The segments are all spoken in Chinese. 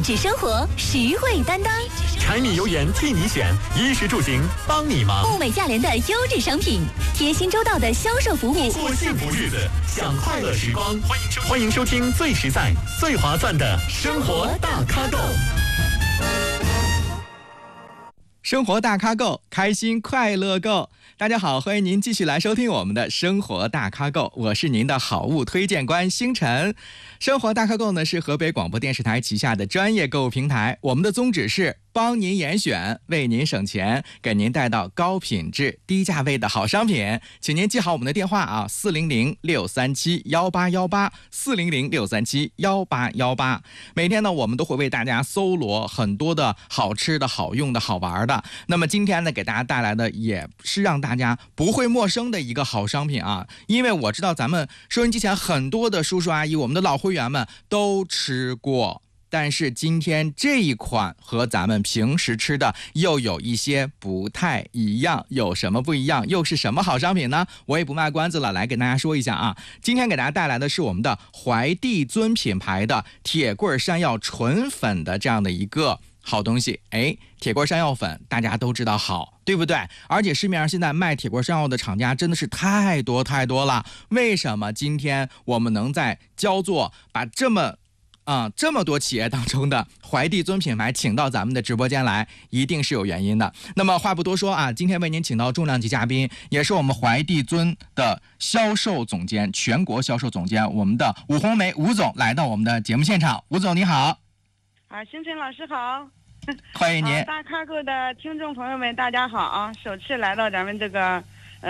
质生活，实惠担当。 柴米油盐替你选，衣食住行帮你忙。 物美价廉的优质商品，贴心周到的销售服务， 过幸福日子，享快乐时光。欢迎收听最实在、最划算的生活大咖购。 生活大咖购，开心快乐购。大家好，欢迎您继续来收听我们的生活大咖购，我是您的好物推荐官星辰。生活大咖购呢是河北广播电视台旗下的专业购物平台，我们的宗旨是帮您严选，为您省钱，给您带到高品质低价位的好商品。请您记好我们的电话啊，400-637-18818，400-637-18818。每天呢我们都会为大家搜罗很多的好吃的好用的好玩的。那么今天呢给大家带来的也是让大家不会陌生的一个好商品啊，因为我知道咱们收音机前很多的叔叔阿姨，我们的老会员们都吃过，但是今天这一款和咱们平时吃的又有一些不太一样，有什么不一样？又是什么好商品呢？我也不卖关子了，来给大家说一下啊。今天给大家带来的是我们的怀帝尊品牌的铁棍山药纯粉的这样的一个好东西。铁棍山药粉大家都知道好，对不对？而且市面上现在卖铁棍山药的厂家真的是太多了。为什么今天我们能在焦作把这么多企业当中的怀帝尊品牌请到咱们的直播间来，一定是有原因的。那么话不多说啊，今天为您请到重量级嘉宾，也是我们怀帝尊的销售总监，全国销售总监，我们的武红梅吴总来到我们的节目现场。吴总你好。 星辰老师好。 欢迎您。 大咖购的听众朋友们大家好啊，首次来到咱们这个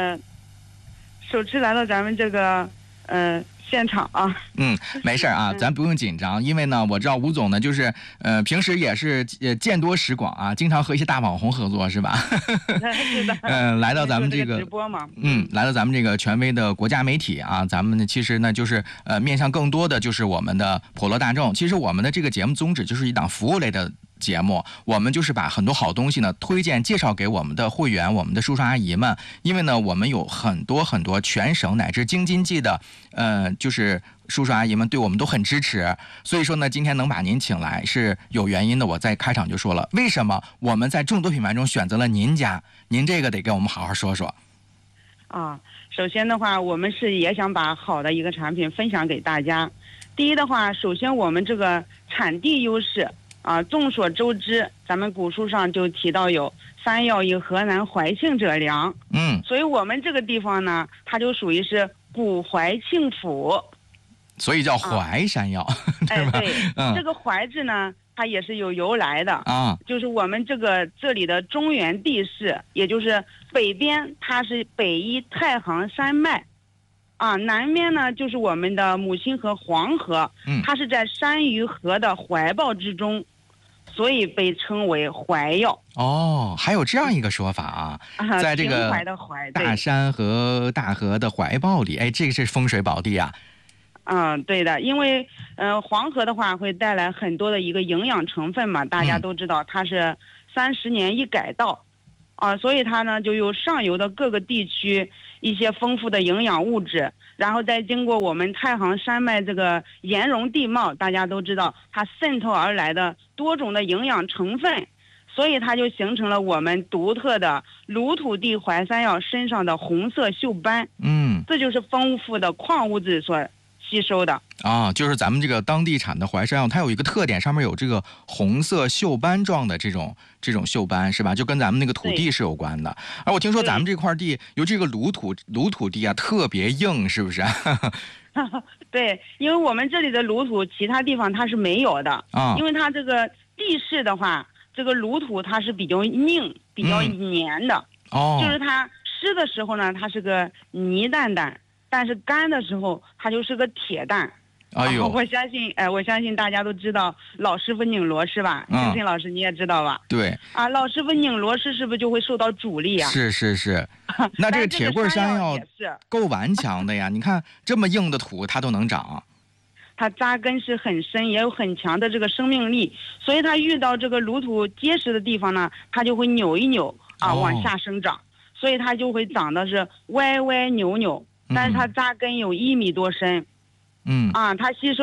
现场啊。 没事啊，咱不用紧张，因为呢我知道吴总呢就是平时也是见多识广啊，经常和一些大网红合作是吧？ 是的。 来到咱们这个直播嘛。 来到咱们这个权威的国家媒体啊，咱们呢其实呢就是面向更多的就是我们的普罗大众。其实我们的这个节目宗旨就是一档服务类的节目，我们就是把很多好东西呢推荐介绍给我们的会员，我们的叔叔阿姨们。因为呢我们有很多全省乃至京津冀的就是叔叔阿姨们对我们都很支持，所以说呢今天能把您请来是有原因的。我在开场就说了，为什么我们在众多品牌中选择了您家，您这个得跟我们好好说说。 首先的话，我们是也想把好的一个产品分享给大家。第一的话，首先我们这个产地优势众所周知，咱们古书上就提到有山药以河南怀庆者良。所以我们这个地方呢，它就属于是古怀庆府， 所以叫淮山药。对吧？ 对。这个淮字呢它也是有由来的就是我们这里的中原地势，也就是北边它是北依太行山脉南边呢就是我们的母亲河黄河，它是在山与河的怀抱之中，所以被称为淮药。 还有这样一个说法在这个大山和大河的怀抱里，这个是风水宝地啊。 对的，因为黄河的话会带来很多的一个营养成分嘛，大家都知道它是30年一改道所以它呢就有上游的各个地区一些丰富的营养物质，然后再经过我们太行山脉这个岩溶地貌，大家都知道它渗透而来的多种的营养成分，所以它就形成了我们独特的鲁土地淮山药身上的红色锈斑。这就是丰富的矿物质所吸收的就是咱们这个当地产的淮山药，它有一个特点，上面有这个红色锈斑状的这种锈斑是吧？就跟咱们那个土地是有关的。而我听说咱们这块地，尤其这个鲁土地特别硬，是不是？ 对，因为我们这里的鲁土其他地方它是没有的因为它这个地势的话，这个鲁土它是比较硬比较黏的就是它湿的时候呢它是个泥蛋蛋，但是干的时候它就是个铁蛋。我相信大家都知道老师傅拧螺是吧？星星老师你也知道吧？ 对老师傅拧螺是不是就会受到阻力啊？ 是那这个铁棍山药够顽强的呀，你看这么硬的土它都能长， 它扎根是很深，也有很强的这个生命力，所以它遇到这个鲁土结实的地方呢，它就会扭一扭往下生长，所以它就会长得是歪扭，但是它扎根有1米多深。它吸收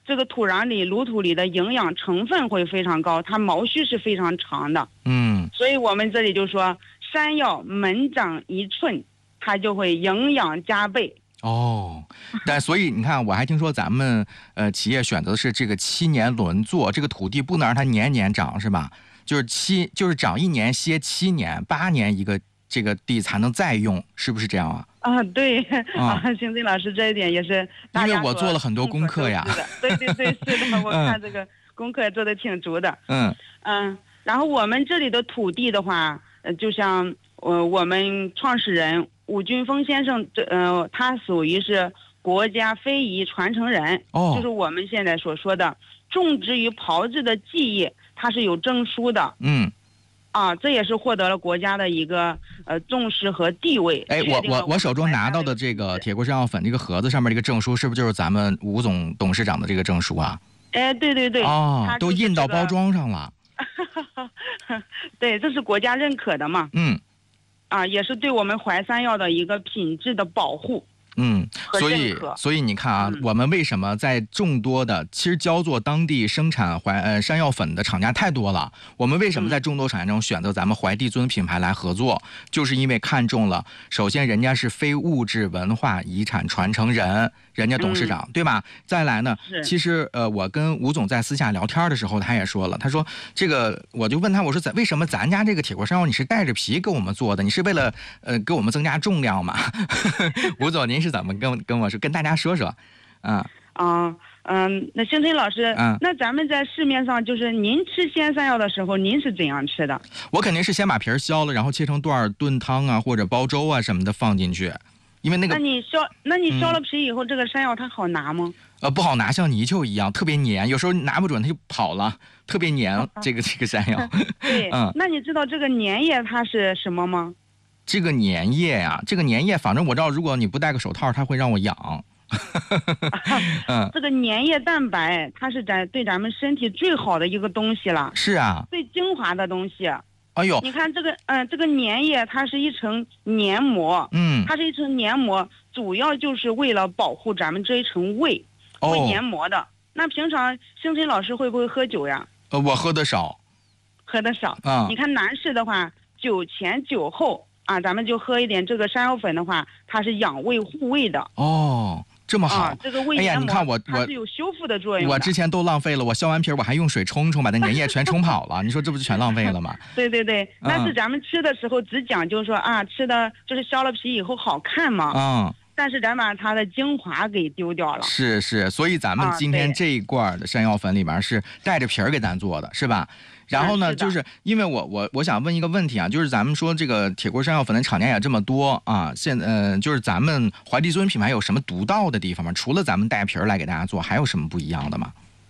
这个土壤里、芦土里的营养成分会非常高，它毛须是非常长的。所以我们这里就说，山药猛长1寸，它就会营养加倍。 但所以你看，我还听说咱们企业选择的是这个7年轮作，这个土地不能让它年年长，是吧？就是长1年歇7年，8年一个这个地才能再用，是不是这样啊？ 对星星老师这一点也是大家， 因为我做了很多功课呀。 对，是的，我看这个功课做的挺足的。然后我们这里的土地的话，就像我们创始人武俊峰先生，他属于是国家非遗传承人，就是我们现在所说的种植与炮制的技艺，它是有证书的。这也是获得了国家的一个重视和地位。 我手中拿到的这个铁锅山药粉这个盒子上面这个证书，是不是就是咱们吴总董事长的这个证书啊？ 对， 都印到包装上了。 对，这是国家认可的嘛。也是对我们淮山药的一个品质的保护。 所以你看啊，我们为什么在众多的其实焦作当地生产山药粉的厂家太多了，我们为什么在众多厂家中选择咱们淮地尊品牌来合作，就是因为看中了，首先人家是非物质文化遗产传承人，人家董事长，对吧？再来呢，其实我跟吴总在私下聊天的时候，他也说了，他说这个，我就问他，我说为什么咱家这个铁锅山药你是带着皮给我们做的？你是为了给我们增加重量吗？吴总，您是怎么跟我说，跟大家说说？ 那星辰老师，那咱们在市面上就是您吃鲜山药的时候，您是怎样吃的？ 我肯定是先把皮削了，然后切成段炖汤啊，或者煲粥啊什么的放进去。因为那个， 那你削了皮以后，这个山药它好拿吗？ 不好拿，像泥鳅一样，特别黏，有时候拿不准它就跑了，特别黏。这个山药。 对，那你知道这个粘液它是什么吗？ 这个粘液呀，反正我知道，如果你不戴个手套，它会让我痒。 这个粘液蛋白，它是对咱们身体最好的一个东西了。 是啊， 最精华的东西。 哎呦， 你看这个粘液，它是一层黏膜，它是一层黏膜，主要就是为了保护咱们这一层胃黏膜的。那平常星辰老师会不会喝酒呀？ 我喝的少。 你看男士的话，酒前酒后咱们就喝一点这个山药粉的话，它是养胃护胃的。 这么好， 这个胃黏膜， 你看它是有修复的作用的。 我之前都浪费了，我削完皮我还用水冲，把那粘液全冲跑了。你说这不就全浪费了吗？ 对，那是咱们吃的时候只讲究说吃的就是削了皮以后好看嘛。但是咱把它的精华给丢掉了。 是，所以咱们今天这一罐的山药粉里面是带着皮儿给咱做的，是吧？然后呢，就是因为我想问一个问题啊，就是咱们说这个铁锅山药粉的厂家也这么多啊，就是咱们淮地尊品牌有什么独到的地方吗？除了咱们带皮儿来给大家做，还有什么不一样的吗？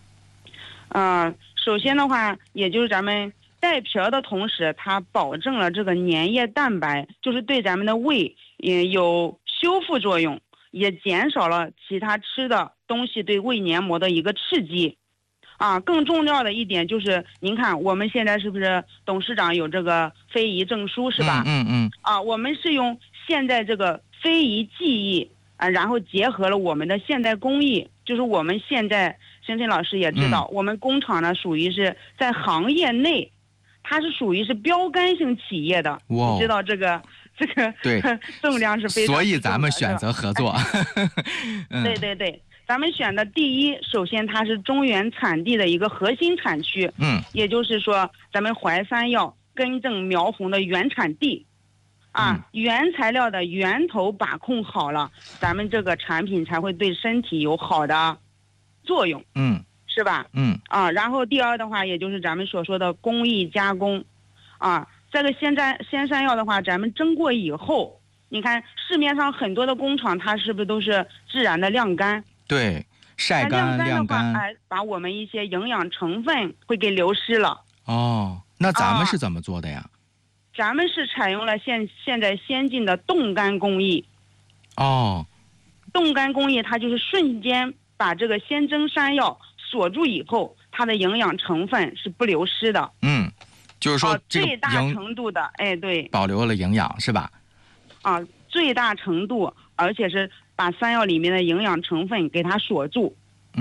首先的话，也就是咱们带皮儿的同时，它保证了这个粘液蛋白，就是对咱们的胃也有修复作用，也减少了其他吃的东西对胃黏膜的一个刺激。更重要的一点就是，您看我们现在是不是董事长有这个非遗证书，是吧？我们是用现在这个非遗技艺然后结合了我们的现代工艺，就是我们现在星辰老师也知道，我们工厂呢属于是在行业内，它是属于是标杆性企业的。你知道这个对重量是非常， 所以咱们选择合作。 对。咱们选的第一，首先它是中原产地的一个核心产区，也就是说咱们淮山药根正苗红的原产地，原材料的源头把控好了，咱们这个产品才会对身体有好的作用，是吧？然后第二的话，也就是咱们所说的工艺加工，这个鲜山药的话，咱们蒸过以后，你看市面上很多的工厂，它是不是都是自然的晾干？ 对，晒干、晾干， 把我们一些营养成分会给流失了。 那咱们是怎么做的呀？ 咱们是采用了现在先进的冻干工艺。冻干工艺它就是瞬间把这个鲜蒸山药锁住以后，它的营养成分是不流失的。就是说最大程度的，对， 保留了营养，是吧？ 最大程度，而且是把山药里面的营养成分给它锁住。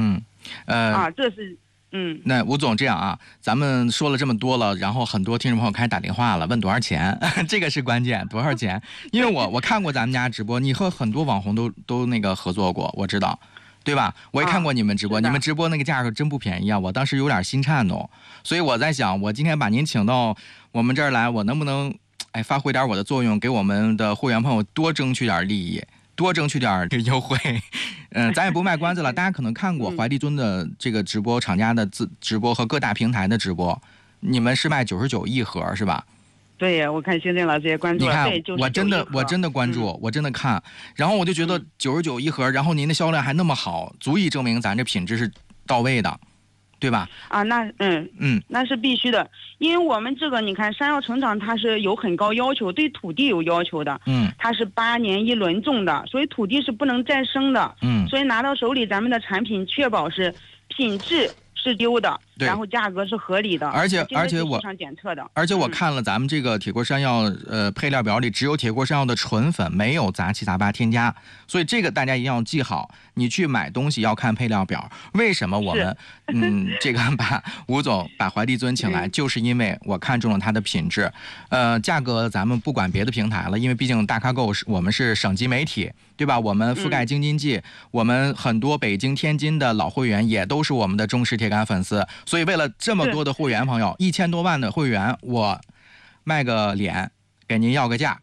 这是。 那吴总这样啊，咱们说了这么多了，然后很多听众朋友开始打电话了，问多少钱，这个是关键，多少钱？因为我看过咱们家直播，你和很多网红都那个合作过，我知道，对吧？我也看过你们直播，你们直播那个价格真不便宜啊，我当时有点心颤动，所以我在想，我今天把您请到我们这儿来，我能不能发挥点我的作用，给我们的会员朋友多争取点利益？多争取点优惠，咱也不卖关子了。大家可能看过怀帝尊的这个直播，厂家的直播和各大平台的直播，你们是卖99一盒是吧？ 对，我看星星老师也关注了。 你看，我真的关注，我真的看，然后我就觉得99一盒，然后您的销量还那么好，足以证明咱这品质是到位的。对吧？ 那是必须的，因为我们这个你看山药成长它是有很高要求，对土地有要求的，它是8年一轮种的，所以土地是不能再生的，所以拿到手里咱们的产品确保是品质是丢的，然后价格是合理的， 而且我市场检测的， 而且我看了咱们这个铁锅山药配料表里只有铁锅山药的纯粉，没有杂七杂八添加，所以这个大家一定要记好。你去买东西要看配料表。为什么我们这个把吴总把怀帝尊请来，就是因为我看中了它的品质。价格咱们不管别的平台了，因为毕竟大咖购我们是省级媒体，对吧？我们覆盖京津冀，我们很多北京、天津的老会员也都是我们的忠实铁杆粉丝，所以为了这么多的会员朋友，1000多万的会员，我卖个脸给您要个价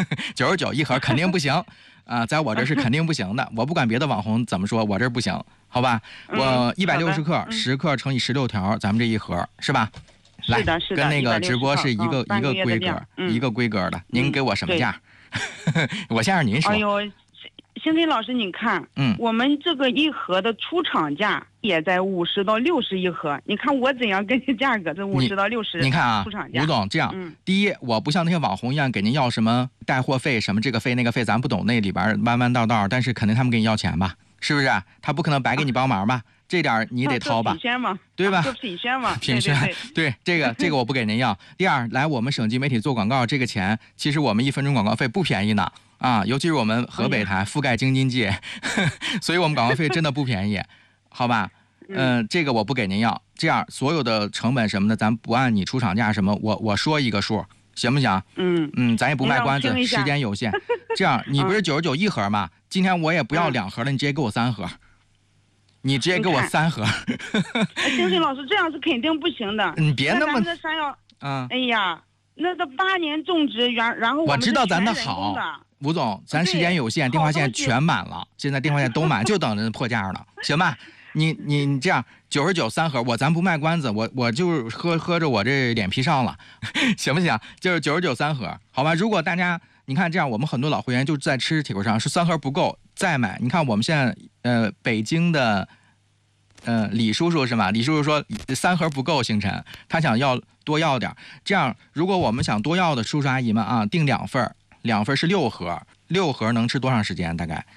，99一盒肯定不行啊，在我这是肯定不行的。我不管别的网红怎么说，我这不行，好吧？我160克，10克乘以16条，咱们这一盒是吧？来，跟那个直播是一个规格，一个规格的。您给我什么价？我先让您说。 哎呦，星星老师，你看，我们这个一盒的出厂价也在50到60一盒。你看我怎样跟你价格，这50到60。 你看啊， 出厂价。 吴总这样，第一，我不像那些网红一样给您要什么带货费、什么这个费那个费，咱不懂那里边弯弯道道，但是肯定他们给你要钱吧？是不是？他不可能白给你帮忙吧？这点你得掏吧，对吧？ 品宣嘛， 品宣，对这个我不给您要。第二，来我们省级媒体做广告，这个钱其实我们1分钟广告费不便宜呢啊，尤其是我们河北台覆盖京津冀，所以我们广告费真的不便宜，好吧？这个我不给您要。这样所有的成本什么的，咱不按你出厂价什么，我说一个数，行不行？咱也不卖关子，时间有限。这样你不是99一盒吗？今天我也不要2盒了，你直接给我3盒。你直接给我3盒。 星星老师，这样是肯定不行的。 你别那么。咱们的山药，哎呀，那个8年种植，然后我知道咱的好，吴总，咱时间有限，电话线全满了，现在电话线都满，就等着破价了，行吧？你这样99 3盒，咱不卖关子，我就喝着我这脸皮上了，行不行？就是99 3盒，好吧？如果大家你看这样，我们很多老会员就在吃铁锅上，是3盒不够再买。你看我们现在北京的李叔叔是吗？李叔叔说3盒不够，星辰他想要多要点。这样如果我们想多要的叔叔阿姨们啊，订2份，2份是6盒，6盒能吃多长时间？大概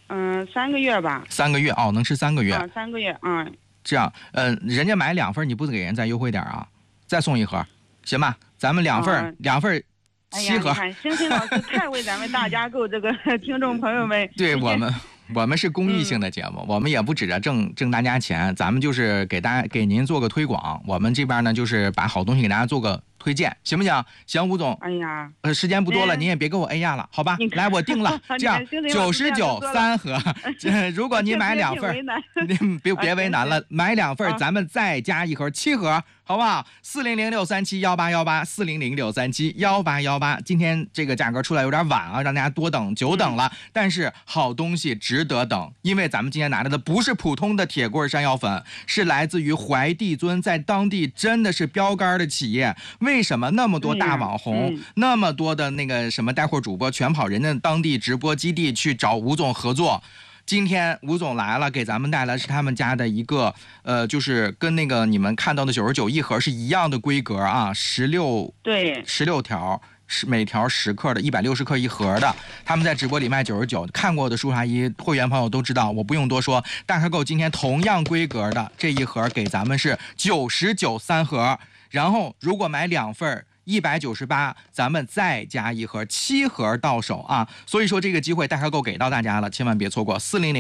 3个月吧。 3个月哦，能吃3个月。 3个月， 这样人家买2份，你不给人再优惠点啊？再送1盒，行吧？咱们2份，2份。7盒。 哎呀，星星老师太为咱们大家购这个听众朋友们。 对我们是公益性的节目，我们也不指着挣大家钱，咱们就是给您做个推广。我们这边呢，就是把好东西给大家做个推荐，行不行？行，吴总。 哎呀， 时间不多了，您也别给我哎呀了，好吧？来，我定了，这样99 3盒。如果您买2份，您别为难了，买2份，咱们再加1盒，7盒。好不好？400-637-1818，400-637-1818。今天这个价格出来有点晚啊，让大家多等，久等了。但是好东西值得等，因为咱们今天拿来的不是普通的铁棍山药粉，是来自于怀帝尊，在当地真的是标杆的企业。为什么那么多大网红，那么多的那个什么带货主播，全跑人家当地直播基地去找吴总合作？今天吴总来了，给咱们带来是他们家的一个就是跟那个你们看到的99一盒是一样的规格啊，16条，每条10克的，160克一盒的。他们在直播里卖99，看过的叔叔阿姨会员朋友都知道，我不用多说。大咖购今天同样规格的这一盒给咱们是99 3盒，然后如果买2份 198，咱们再加一盒，7盒到手啊！所以说这个机会大开购给到大家了，千万别错过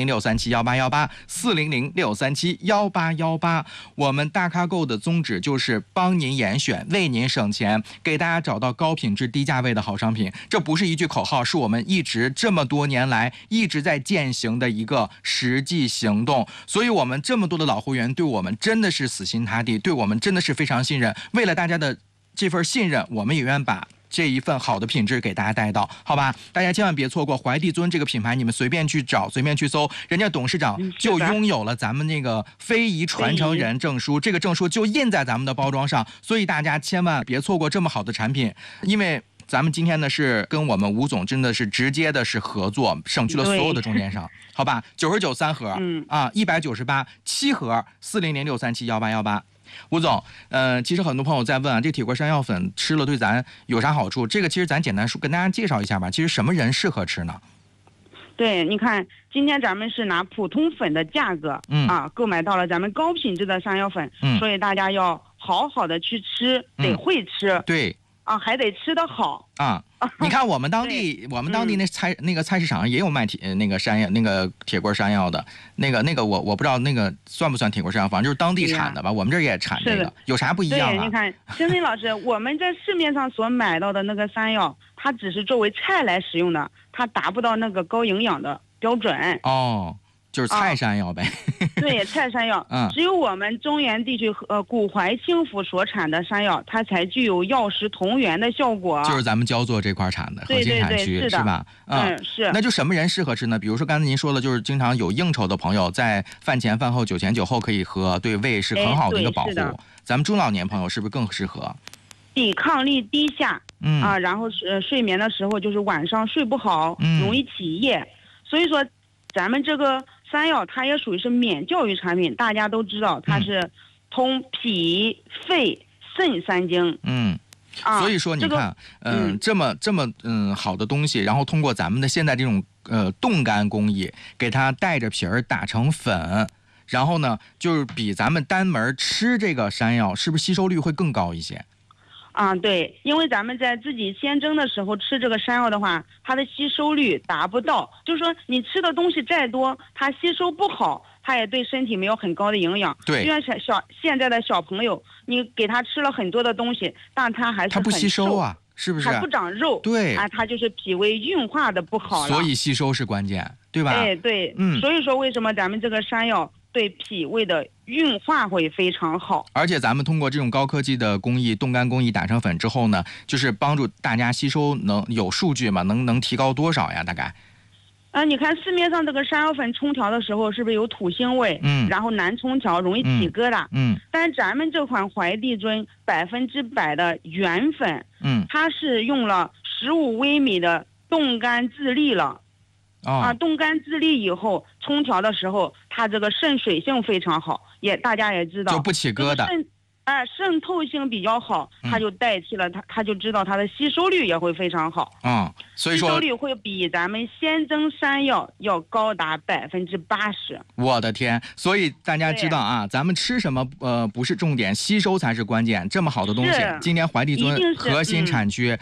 ！400-637-1818，400-637-1818。我们大咖购的宗旨就是帮您严选，为您省钱，给大家找到高品质低价位的好商品。这不是一句口号，是我们一直这么多年来一直在践行的一个实际行动。所以我们这么多的老会员对我们真的是死心塌地，对我们真的是非常信任。为了大家的这份信任，我们也愿把这一份好的品质给大家带到，好吧？大家千万别错过怀帝尊这个品牌，你们随便去找，随便去搜，人家董事长就拥有了咱们那个非遗传承人证书，这个证书就印在咱们的包装上，所以大家千万别错过这么好的产品，因为咱们今天呢是跟我们吴总真的是直接的是合作，省去了所有的中间商，好吧？993盒，啊，198 7盒，400-637-1818。吴总，其实很多朋友在问啊，这铁锅山药粉吃了对咱有啥好处？这个其实咱简单说跟大家介绍一下吧。其实什么人适合吃呢？ 对，你看今天咱们是拿普通粉的价格，购买到了咱们高品质的山药粉，所以大家要好好的去吃，得会吃， 对。 还得吃得好啊！你看我们当地那个菜市场也有卖那个山药，那个铁锅山药的，那个我不知道那个算不算铁锅山药，反正就是当地产的吧。我们这儿也产这个，有啥不一样啊？ 对，你看申森老师，我们在市面上所买到的那个山药，它只是作为菜来使用的，它达不到那个高营养的标准。 哦。就是菜山药呗， 对，菜山药，只有我们中原地区古淮清府所产的山药，它才具有药食同源的效果。 就是咱们焦作这块产的核心产区，是吧？ 是。 那就什么人适合吃呢？比如说刚才您说的，就是经常有应酬的朋友，在饭前饭后、酒前酒后可以喝，对胃是很好的一个保护。咱们中老年朋友是不是更适合？ 抵抗力低下，然后睡眠的时候就是晚上睡不好，容易起夜，所以说咱们这个山药它也属于是免教育产品，大家都知道它是通脾、肺、肾3经。 所以说你看，这么好的东西，然后通过咱们的现在这种冻干工艺，给它带着皮儿打成粉，然后呢，就是比咱们单门吃这个山药，是不是吸收率会更高一些？ 对，因为咱们在自己先蒸的时候吃这个山药的话，它的吸收率达不到，就是说你吃的东西再多，它吸收不好，它也对身体没有很高的营养。 对， 就像现在的小朋友，你给他吃了很多的东西，但他还是他不吸收啊，是不是？ 还不长肉。 对， 他就是脾胃运化的不好了。 所以吸收是关键，对吧？ 对，所以说为什么咱们这个山药对脾胃的运化会非常好， 而且咱们通过这种高科技的工艺，冻干工艺打成粉之后呢，就是帮助大家吸收，有数据吗？能提高多少呀？大概？ 你看市面上这个山药粉冲调的时候，是不是有土腥味？然后难冲调，容易起疙瘩。但是咱们这款怀帝尊100%的原粉，它是用了15微米的冻干自立了。冻干自立以后，冲调的时候，它这个渗水性非常好，大家也知道， 就不起疙瘩。 渗透性比较好，它就代替了它就知道它的吸收率也会非常好。 所以说吸收率会比咱们鲜蒸山药要高达80%。 我的天！所以大家知道啊，咱们吃什么不是重点，吸收才是关键。这么好的东西，今年怀帝尊核心产区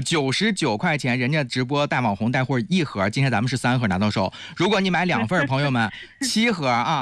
，99块钱，人家直播大网红带货1盒，今天咱们是3盒拿到手。如果你买2份，朋友们7盒啊。